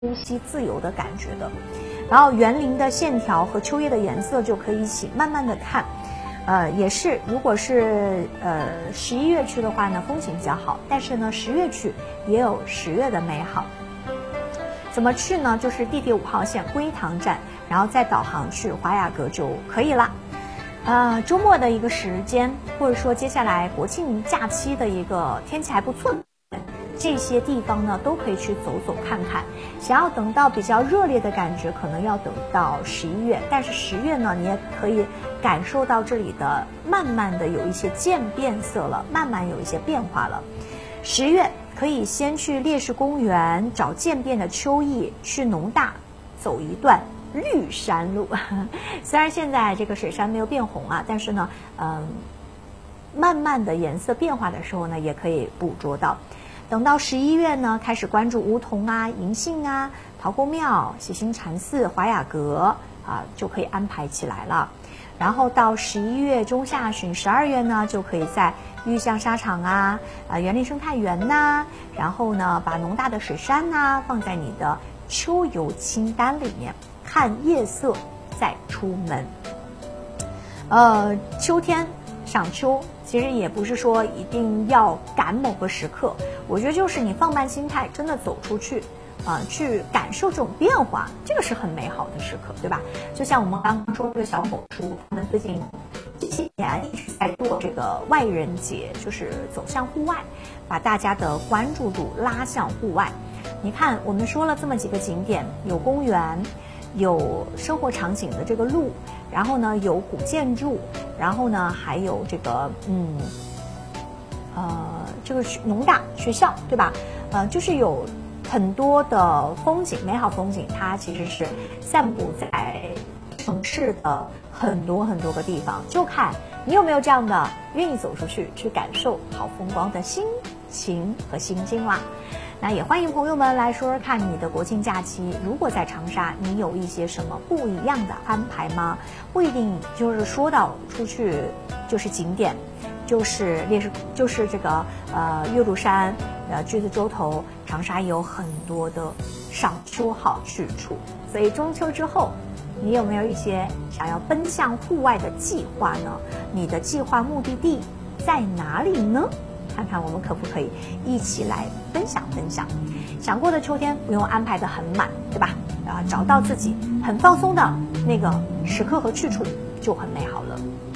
呼吸自由的感觉的。然后园林的线条和秋叶的颜色就可以一起慢慢的看。也是，如果是11月去的话呢，风景比较好，但是呢10月去也有10月的美好。怎么去呢？就是地铁5号线归塘站，然后再导航去华雅阁就可以了。周末的一个时间，或者说接下来国庆假期的一个天气还不错，这些地方呢都可以去走走看看。想要等到比较热烈的感觉，可能要等到11月，但是10月呢，你也可以感受到这里的慢慢的有一些渐变色了，慢慢有一些变化了。10月可以先去烈士公园找渐变的秋意，去农大走一段绿山路。虽然现在这个水杉没有变红啊，但是呢，慢慢的颜色变化的时候呢，也可以捕捉到。等到11月呢，开始关注梧桐啊、银杏啊、陶公庙、喜心禅寺、华雅阁啊，就可以安排起来了。然后到11月中下旬、12月呢，就可以在玉象沙场啊、园林生态园呐，然后呢，把农大的水杉呐放在你的秋游清单里面，看夜色再出门。秋天赏秋，其实也不是说一定要赶某个时刻，我觉得就是你放慢心态，真的走出去。去感受这种变化，这个是很美好的时刻，对吧？就像我们刚刚说这个小某书，他们最近这些年一直在做这个外人节，就是走向户外，把大家的关注度拉向户外。你看，我们说了这么几个景点，有公园，有生活场景的这个路，然后呢有古建筑，然后呢还有这个这个农大学校，对吧？就是有很多的风景，美好风景，它其实是散布在城市的很多很多个地方，就看你有没有这样的愿意走出去，去感受好风光的心情和心境啦。那也欢迎朋友们来说说看你的国庆假期，如果在长沙，你有一些什么不一样的安排吗？不一定就是说到出去就是景点，就是就是这个岳麓山、橘子洲头，长沙也有很多的赏秋好去处。所以中秋之后，你有没有一些想要奔向户外的计划呢？你的计划目的地在哪里呢？看看我们可不可以一起来分享分享。想过的秋天不用安排得很满，对吧？找到自己很放松的那个时刻和去处就很美好了。